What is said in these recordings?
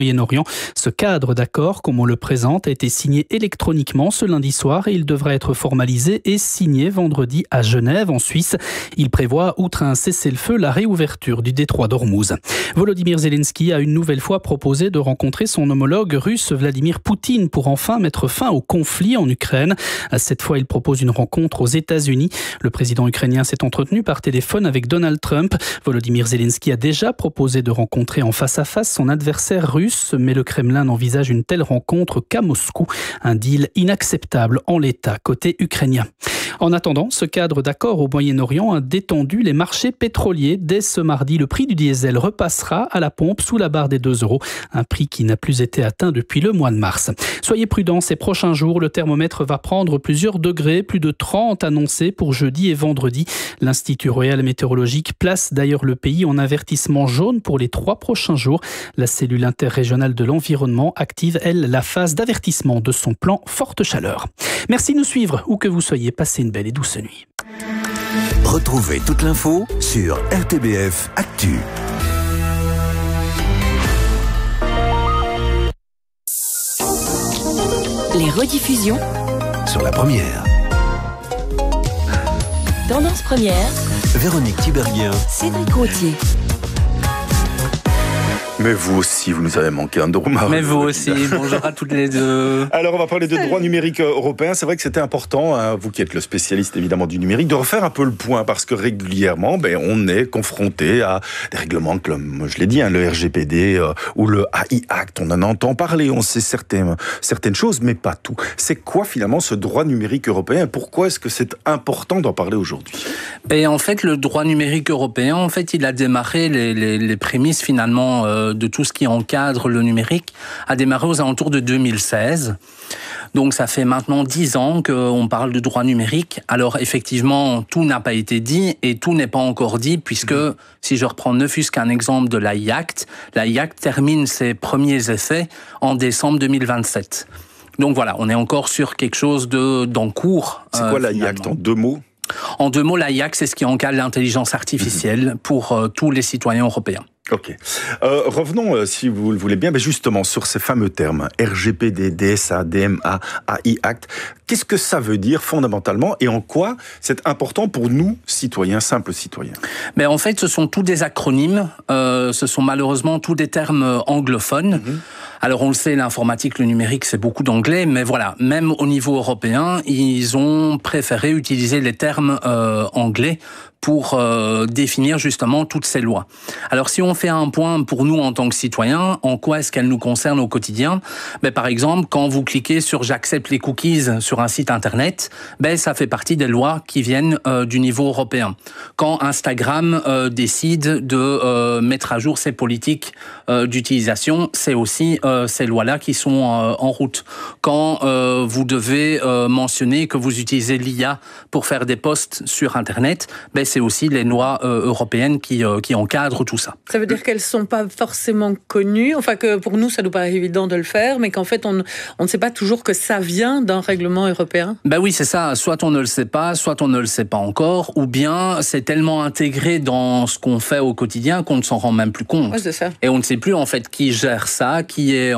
Moyen-Orient. Ce cadre d'accord, comme on le présente, a été signé électroniquement ce lundi soir et il devrait être formalisé et signé vendredi à Genève, en Suisse. Il prévoit, outre un cessez-le-feu, la réouverture du détroit d'Ormuz. Volodymyr Zelensky a une nouvelle fois proposé de rencontrer son homologue russe Vladimir Poutine pour enfin mettre fin au conflit en Ukraine. Cette fois, il propose une rencontre aux États-Unis. Le président ukrainien s'est entretenu par téléphone avec Donald Trump. Volodymyr Zelensky a déjà proposé de rencontrer en face-à-face son adversaire russe, mais le Kremlin n'envisage une telle rencontre qu'à Moscou. Un deal inacceptable en l'état côté ukrainien. En attendant, ce cadre d'accord au Moyen-Orient a détendu les marchés pétroliers. Dès ce mardi, le prix du diesel repassera à la pompe sous la barre des 2 €, un prix qui n'a plus été atteint depuis le mois de mars. Soyez prudents, ces prochains jours, le thermomètre va prendre plusieurs degrés, plus de 30 annoncés pour jeudi et vendredi. L'Institut royal météorologique place d'ailleurs le pays en avertissement jaune pour les 3 prochains jours. La cellule interrégionale de l'environnement active, elle, la phase d'avertissement de son plan forte chaleur. Merci de nous suivre, où que vous soyez. Passez une belle et douce nuit. Retrouvez toute l'info sur RTBF Actu. Les rediffusions Sur la première, Tendance première, Véronique Tiberghien. Cédric Gauthier. Mais vous aussi, vous nous avez manqué un drôle. Mais vous aussi, bonjour à toutes les deux. Alors, on va parler de droit numérique européen. C'est vrai que c'était important, hein, vous qui êtes le spécialiste évidemment du numérique, de refaire un peu le point, parce que régulièrement, on est confronté à des règlements comme, je l'ai dit, le RGPD ou le AI Act. On en entend parler, on sait certaines choses, mais pas tout. C'est quoi finalement ce droit numérique européen et pourquoi est-ce que c'est important d'en parler aujourd'hui ? En fait, le droit numérique européen, en fait, il a démarré les prémices finalement de tout ce qui encadre le numérique, a démarré aux alentours de 2016. Donc ça fait maintenant 10 ans qu'on parle de droit numérique. Alors effectivement, tout n'a pas été dit et tout n'est pas encore dit, puisque si je reprends ne fût-ce qu'un exemple de l'AI Act, l'AI Act termine ses premiers essais en décembre 2027. Donc voilà, on est encore sur quelque chose d'en cours. C'est quoi l'AI Act en 2 mots ? En 2 mots, l'AI Act, c'est ce qui encadre l'intelligence artificielle pour tous les citoyens européens. Ok. Revenons, si vous le voulez bien, justement sur ces fameux termes RGPD, DSA, DMA, AI Act. Qu'est-ce que ça veut dire fondamentalement et en quoi c'est important pour nous, citoyens, simples citoyens ? En fait, ce sont tous des acronymes. Ce sont malheureusement tous des termes anglophones. Alors on le sait, l'informatique, le numérique, c'est beaucoup d'anglais, mais voilà, même au niveau européen, ils ont préféré utiliser les termes anglais pour définir justement toutes ces lois. Alors si on fait un point pour nous en tant que citoyens, en quoi est-ce qu'elles nous concernent au quotidien ? Par exemple, quand vous cliquez sur « J'accepte les cookies » sur un site internet, ça fait partie des lois qui viennent du niveau européen. Quand Instagram décide de mettre à jour ses politiques d'utilisation, c'est aussi ces lois-là qui sont en route. Quand vous devez mentionner que vous utilisez l'IA pour faire des posts sur internet, c'est aussi les lois européennes qui encadrent tout ça. Ça veut dire qu'elles ne sont pas forcément connues, enfin que pour nous ça nous paraît évident de le faire, mais qu'en fait on ne sait pas toujours que ça vient d'un règlement européen. Oui, c'est ça, soit on ne le sait pas, soit on ne le sait pas encore, ou bien c'est tellement intégré dans ce qu'on fait au quotidien qu'on ne s'en rend même plus compte. Ouais, c'est ça. Et on ne sait plus en fait qui gère ça, qui est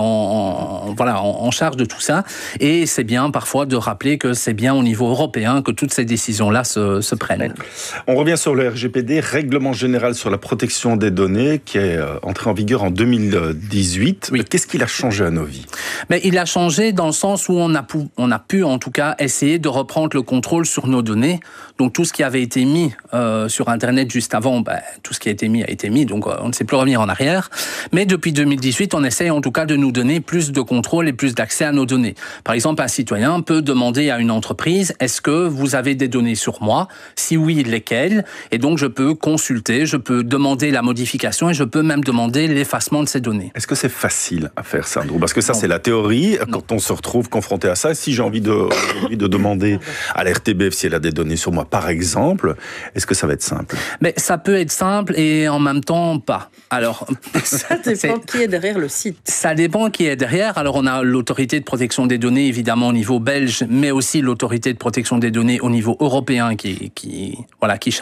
en charge de tout ça, et c'est bien parfois de rappeler que c'est bien au niveau européen que toutes ces décisions-là se prennent. On revient sur le RGPD, Règlement général sur la protection des données, qui est entré en vigueur en 2018. Oui. Qu'est-ce qu'il a changé à nos vies ? Il a changé dans le sens où on a pu en tout cas essayer de reprendre le contrôle sur nos données. Donc tout ce qui avait été mis sur Internet juste avant, tout ce qui a été mis, donc on ne sait plus revenir en arrière. Mais depuis 2018, on essaye en tout cas de nous donner plus de contrôle et plus d'accès à nos données. Par exemple, un citoyen peut demander à une entreprise, est-ce que vous avez des données sur moi ? Si oui, lesquelles ? Et donc je peux consulter, je peux demander la modification et je peux même demander l'effacement de ces données. Est-ce que c'est facile à faire ça, Andrew ? Parce que ça, c'est la théorie. Quand on se retrouve confronté à ça, si j'ai envie de demander à la RTBF si elle a des données sur moi, par exemple, est-ce que ça va être simple ? Ça peut être simple et en même temps pas. Alors, ça dépend qui est derrière le site. Ça dépend qui est derrière. Alors on a l'autorité de protection des données évidemment au niveau belge, mais aussi l'autorité de protection des données au niveau européen qui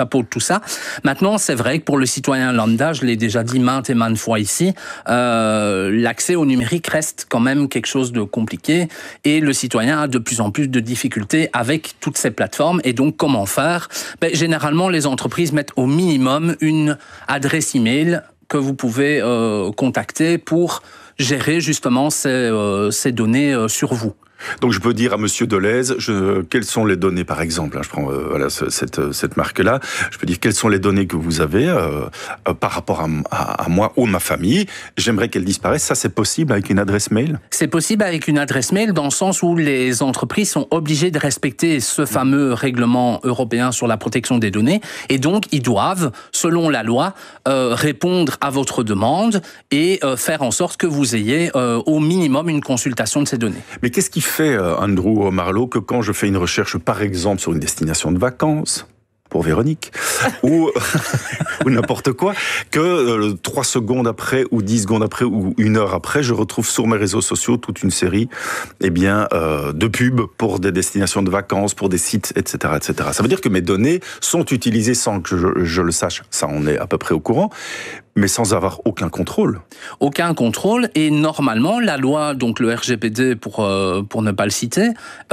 chapeau de tout ça. Maintenant, c'est vrai que pour le citoyen lambda, je l'ai déjà dit maintes et maintes fois ici, l'accès au numérique reste quand même quelque chose de compliqué et le citoyen a de plus en plus de difficultés avec toutes ces plateformes. Et donc, comment faire? Généralement, les entreprises mettent au minimum une adresse email que vous pouvez contacter pour gérer justement ces données sur vous. Donc je peux dire à Monsieur Deleuze, quelles sont les données par exemple, je prends cette marque-là, je peux dire quelles sont les données que vous avez par rapport à moi ou ma famille, j'aimerais qu'elles disparaissent, ça c'est possible avec une adresse mail? C'est possible avec une adresse mail dans le sens où les entreprises sont obligées de respecter ce fameux règlement européen sur la protection des données et donc ils doivent, selon la loi, répondre à votre demande et faire en sorte que vous ayez au minimum une consultation de ces données. Mais qu'est-ce qui fait, Andrew Marlowe, que quand je fais une recherche, par exemple, sur une destination de vacances, pour Véronique, ou n'importe quoi, que 3 secondes après, ou 10 secondes après, ou 1 heure après, je retrouve sur mes réseaux sociaux toute une série de pubs pour des destinations de vacances, pour des sites, etc., etc. Ça veut dire que mes données sont utilisées sans que je le sache. Ça, on est à peu près au courant. Mais sans avoir aucun contrôle. Aucun contrôle, et normalement, la loi, donc le RGPD pour ne pas le citer,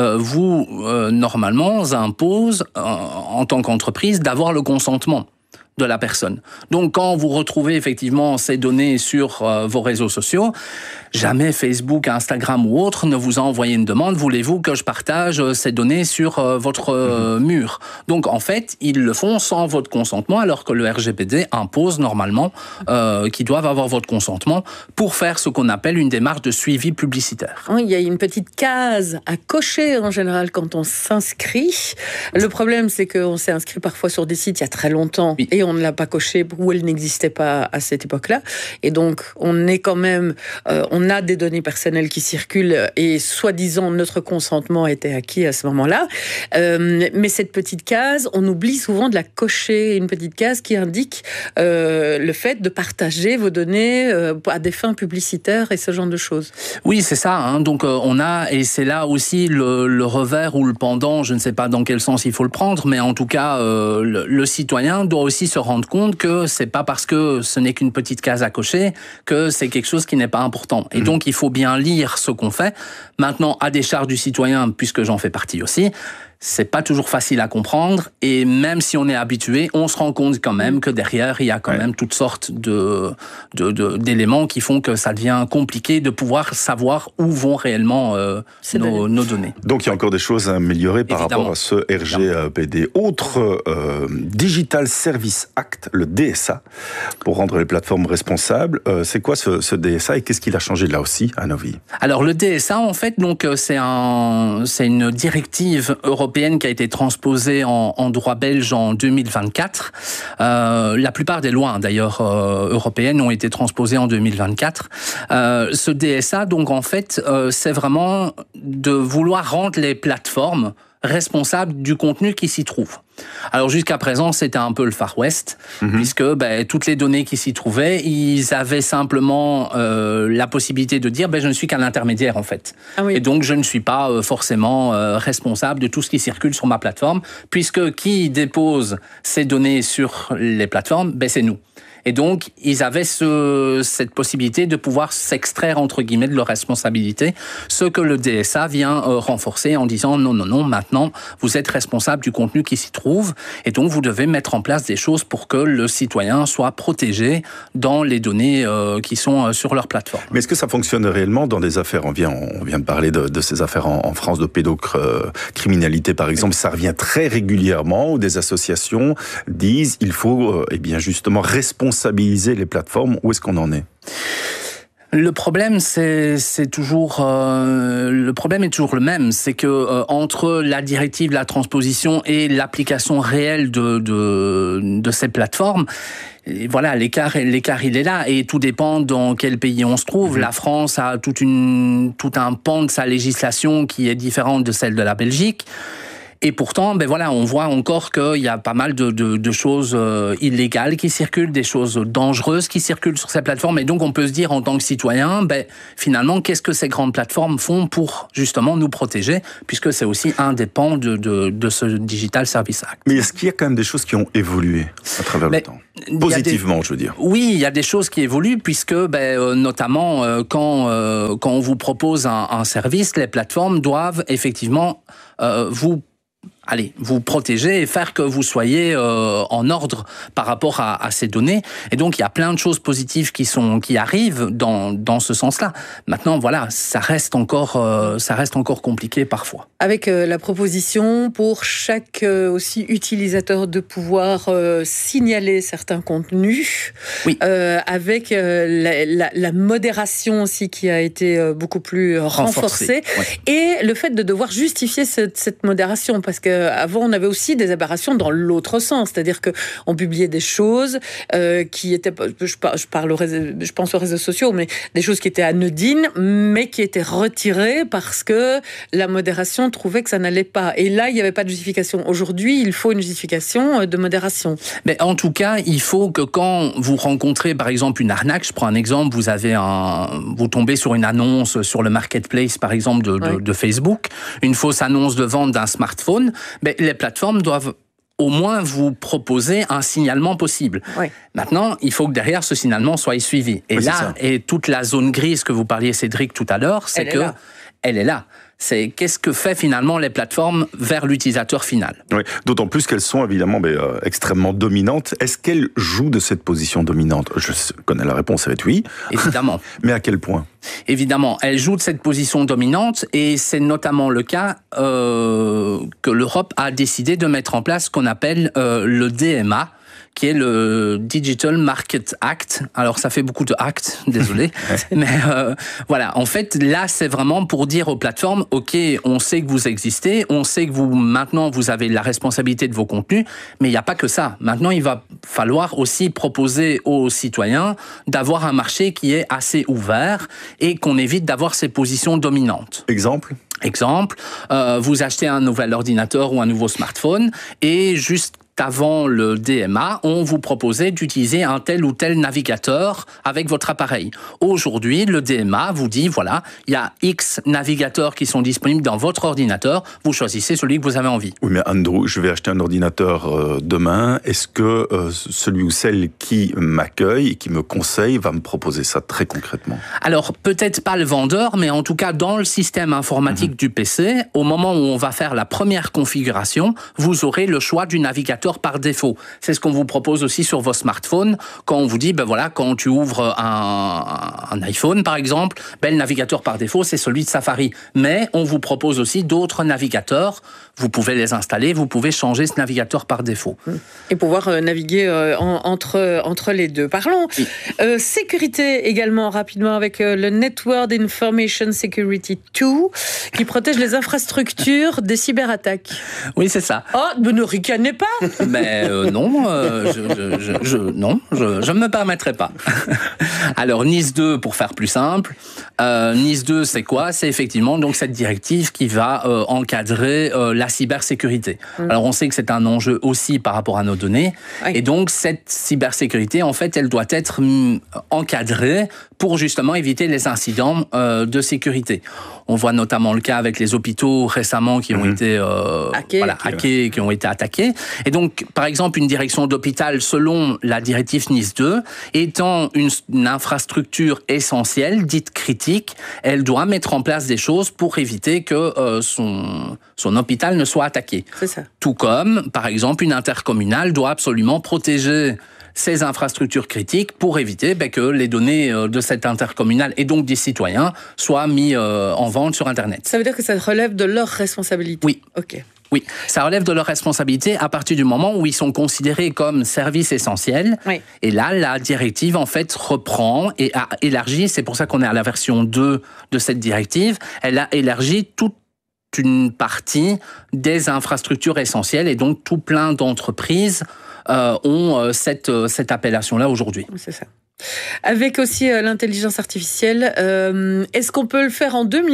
normalement impose, en tant qu'entreprise, d'avoir le consentement de la personne. Donc quand vous retrouvez effectivement ces données sur vos réseaux sociaux, jamais Facebook, Instagram ou autre ne vous a envoyé une demande, voulez-vous que je partage ces données sur votre mur? Donc en fait, ils le font sans votre consentement, alors que le RGPD impose normalement qu'ils doivent avoir votre consentement pour faire ce qu'on appelle une démarche de suivi publicitaire. Il y a une petite case à cocher en général quand on s'inscrit. Le problème, c'est qu'on s'est inscrit parfois sur des sites il y a très longtemps, oui, et on ne l'a pas coché ou elle n'existait pas à cette époque-là. Et donc, on est quand même, on a des données personnelles qui circulent et soi-disant notre consentement a été acquis à ce moment-là. Mais cette petite case, on oublie souvent de la cocher, une petite case qui indique le fait de partager vos données à des fins publicitaires et ce genre de choses. Oui, c'est ça. Hein. Donc, on a, et c'est là aussi le revers ou le pendant, je ne sais pas dans quel sens il faut le prendre, mais en tout cas, le citoyen doit aussi se rendre compte que c'est pas parce que ce n'est qu'une petite case à cocher que c'est quelque chose qui n'est pas important. Et donc, il faut bien lire ce qu'on fait. Maintenant, à décharge du citoyen, puisque j'en fais partie aussi, c'est pas toujours facile à comprendre, et même si on est habitué, on se rend compte quand même que derrière, il y a quand même toutes sortes d'éléments qui font que ça devient compliqué de pouvoir savoir où vont réellement nos données. Donc il y a encore des choses à améliorer par rapport à ce RGPD. Autre Digital Service Act, le DSA, pour rendre les plateformes responsables. C'est quoi ce DSA et qu'est-ce qu'il a changé là aussi à nos vies? Alors le DSA, en fait, donc c'est une directive européenne qui a été transposée en droit belge en 2024. La plupart des lois, d'ailleurs, européennes ont été transposées en 2024. Ce DSA, donc, en fait, c'est vraiment de vouloir rendre les plateformes responsables du contenu qui s'y trouve. Alors jusqu'à présent, c'était un peu le Far West, puisque toutes les données qui s'y trouvaient, ils avaient simplement la possibilité de dire je ne suis qu'un intermédiaire en fait. Ah oui. Et donc je ne suis pas forcément responsable de tout ce qui circule sur ma plateforme, puisque qui dépose ces données sur les plateformes, c'est nous. Et donc, ils avaient cette possibilité de pouvoir s'extraire, entre guillemets, de leur responsabilité, ce que le DSA vient renforcer en disant non, maintenant, vous êtes responsable du contenu qui s'y trouve, et donc vous devez mettre en place des choses pour que le citoyen soit protégé dans les données qui sont sur leur plateforme. Mais est-ce que ça fonctionne réellement dans des affaires? On vient de parler de ces affaires en France, de pédocriminalité, par exemple. Ça revient très régulièrement, où des associations disent il faut justement responsabiliser les plateformes. Où est-ce qu'on en est? Le problème, c'est toujours le problème est toujours le même, c'est que entre la directive, la transposition et l'application réelle de ces plateformes, et voilà, l'écart il est là, et tout dépend dans quel pays on se trouve. La France a tout un pan de sa législation qui est différente de celle de la Belgique. Et pourtant, voilà, on voit encore qu'il y a pas mal de choses illégales qui circulent, des choses dangereuses qui circulent sur ces plateformes. Et donc, on peut se dire en tant que citoyen, finalement, qu'est-ce que ces grandes plateformes font pour justement nous protéger, puisque c'est aussi un des pans de ce Digital Service Act. Mais est-ce qu'il y a quand même des choses qui ont évolué à travers le temps ? Positivement, je veux dire. Oui, il y a des choses qui évoluent, puisque notamment quand on vous propose un service, les plateformes doivent effectivement vous protéger et faire que vous soyez en ordre par rapport à ces données. Et donc, il y a plein de choses positives qui arrivent dans ce sens-là. Maintenant, voilà, ça reste encore compliqué parfois. Avec la proposition pour chaque aussi utilisateur de pouvoir signaler certains contenus, oui. Avec la modération aussi qui a été beaucoup plus renforcée. Ouais. Et le fait de devoir justifier cette modération, parce que avant on avait aussi des aberrations dans l'autre sens, c'est-à-dire que on publiait des choses qui étaient, je pense aux réseaux sociaux, mais des choses qui étaient anodines, mais qui étaient retirées parce que la modération trouvait que ça n'allait pas. Et là, il n'y avait pas de justification. Aujourd'hui, il faut une justification de modération. Mais en tout cas, il faut que quand vous rencontrez, par exemple, une arnaque, je prends un exemple, vous tombez sur une annonce sur le marketplace, par exemple, de Facebook, une fausse annonce de vente d'un smartphone, les plateformes doivent au moins vous proposer un signalement possible. Oui. Maintenant, il faut que derrière ce signalement soit suivi. Et là, et toute la zone grise que vous parliez, Cédric, tout à l'heure, elle est là. C'est qu'est-ce que fait finalement les plateformes vers l'utilisateur final. Oui, d'autant plus qu'elles sont évidemment extrêmement dominantes. Est-ce qu'elles jouent de cette position dominante ? Je connais la réponse, ça va être oui. Évidemment. Mais à quel point ? Évidemment, elles jouent de cette position dominante et c'est notamment le cas que l'Europe a décidé de mettre en place ce qu'on appelle le DMA, qui est le Digital Market Act. Alors, ça fait beaucoup de actes, désolé. Mais voilà, en fait, là, c'est vraiment pour dire aux plateformes, OK, on sait que vous existez, on sait que maintenant, vous avez la responsabilité de vos contenus, mais il n'y a pas que ça. Maintenant, il va falloir aussi proposer aux citoyens d'avoir un marché qui est assez ouvert et qu'on évite d'avoir ces positions dominantes. Exemple, vous achetez un nouvel ordinateur ou un nouveau smartphone et juste avant le DMA, on vous proposait d'utiliser un tel ou tel navigateur avec votre appareil. Aujourd'hui, le DMA vous dit, voilà, il y a X navigateurs qui sont disponibles dans votre ordinateur, vous choisissez celui que vous avez envie. Oui, mais Andrew, je vais acheter un ordinateur demain. Est-ce que celui ou celle qui m'accueille et qui me conseille va me proposer ça très concrètement ? Alors, peut-être pas le vendeur, mais en tout cas, dans le système informatique du PC, au moment où on va faire la première configuration, vous aurez le choix du navigateur par défaut. C'est ce qu'on vous propose aussi sur vos smartphones, quand on vous dit, quand tu ouvres un iPhone, par exemple, le navigateur par défaut, c'est celui de Safari. Mais on vous propose aussi d'autres navigateurs. Vous pouvez les installer, vous pouvez changer ce navigateur par défaut. Et pouvoir naviguer entre les deux. Parlons sécurité également rapidement avec le Network Information Security 2 qui protège les infrastructures des cyberattaques. Oui, c'est ça. Oh, ne ricanez pas. Mais non, je ne me permettrai pas. Alors, NIS 2, pour faire plus simple, NIS 2, c'est quoi ? C'est effectivement donc cette directive qui va encadrer la cybersécurité. Alors, on sait que c'est un enjeu aussi par rapport à nos données. Oui. Et donc, cette cybersécurité, en fait, elle doit être encadrée pour justement éviter les incidents de sécurité. On voit notamment le cas avec les hôpitaux récemment qui ont été hackés, qui ont été attaqués. Et donc, par exemple, une direction d'hôpital, selon la directive NIS 2, étant une infrastructure essentielle, dite critique, elle doit mettre en place des choses pour éviter que son hôpital ne soit attaqué. C'est ça. Tout comme, par exemple, une intercommunale doit absolument protéger ces infrastructures critiques pour éviter que les données de cette intercommunale et donc des citoyens soient mis en vente sur Internet. Ça veut dire que ça relève de leur responsabilité ? Oui. Ok. Oui, ça relève de leur responsabilité à partir du moment où ils sont considérés comme services essentiels. Oui. Et là, la directive, en fait, reprend et a élargi, c'est pour ça qu'on est à la version 2 de cette directive, elle a élargi toute une partie des infrastructures essentielles et donc tout plein d'entreprises ont cette appellation-là aujourd'hui. C'est ça. Avec aussi l'intelligence artificielle, est-ce qu'on peut le faire en 2 minutes ?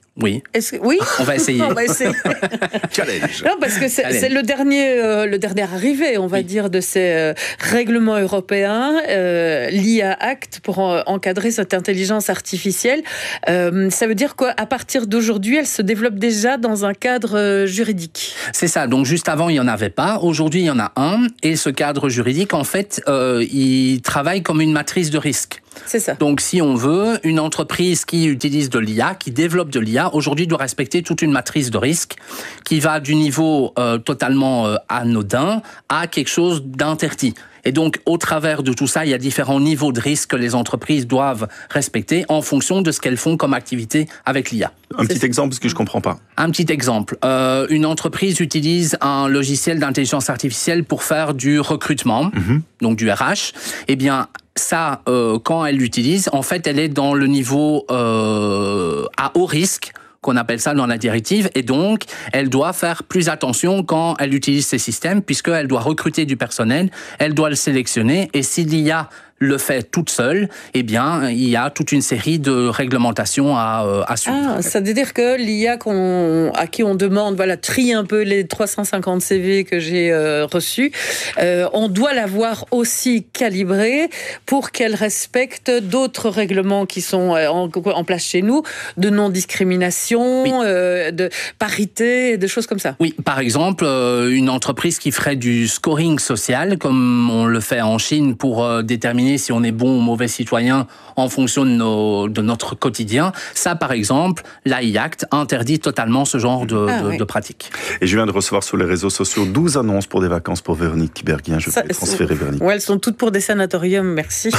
Oui. Oui. On va essayer. On va essayer. Challenge. Non, parce que c'est le dernier arrivé, on va dire, de ces règlements européens, l'IA Act, pour encadrer cette intelligence artificielle. Ça veut dire qu'à partir d'aujourd'hui, elle se développe déjà dans un cadre juridique. C'est ça. Donc, juste avant, il n'y en avait pas. Aujourd'hui, il y en a un. Et ce cadre juridique, en fait, il travaille comme une matrice de risque. C'est ça. Donc, si on veut, une entreprise qui utilise de l'IA, qui développe de l'IA, aujourd'hui doit respecter toute une matrice de risque qui va du niveau totalement anodin à quelque chose d'interdit. Et donc, au travers de tout ça, il y a différents niveaux de risque que les entreprises doivent respecter en fonction de ce qu'elles font comme activité avec l'IA. Un petit exemple, parce que je comprends pas. Un petit exemple. Une entreprise utilise un logiciel d'intelligence artificielle pour faire du recrutement, donc du RH. Eh bien, ça, quand elle l'utilise, en fait, elle est dans le niveau à haut risque, qu'on appelle ça dans la directive, et donc elle doit faire plus attention quand elle utilise ces systèmes, puisqu'elle doit recruter du personnel, elle doit le sélectionner, et si l'IA le fait toute seule, eh bien, il y a toute une série de réglementations à suivre. Ah, ça veut dire que l'IA à qui on demande, voilà, trie un peu les 350 CV que j'ai reçus, on doit l'avoir aussi calibrée pour qu'elle respecte d'autres règlements qui sont en place chez nous, de non-discrimination, oui. De parité, de choses comme ça. Oui, par exemple, une entreprise qui ferait du scoring social, comme on le fait en Chine pour déterminer si on est bon ou mauvais citoyen en fonction de notre quotidien. Ça, par exemple, l'IA Act interdit totalement ce genre de pratique. Et je viens de recevoir sur les réseaux sociaux 12 annonces pour des vacances pour Véronique Tiberghien. Je vais les transférer, Véronique. Ouais, elles sont toutes pour des sanatoriums, merci.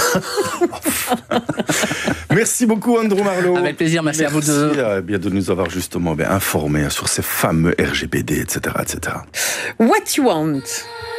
Merci beaucoup, Andrew Marlot. Avec plaisir, merci à vous deux. Bien de nous avoir justement informés sur ces fameux RGPD, etc., etc. What you want?